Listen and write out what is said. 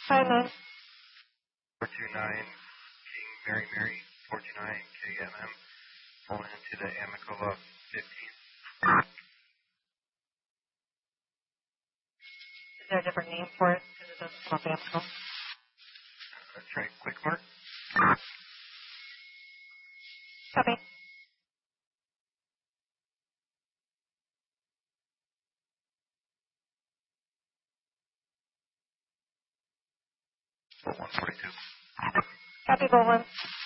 59. 429 King Mary Mary 429 KMM pulling into the Amicola 15. Is there a different name for it? Because it doesn't come up Amico. Let's try Quick Mart. Copy. For 142. Copy, Bowen.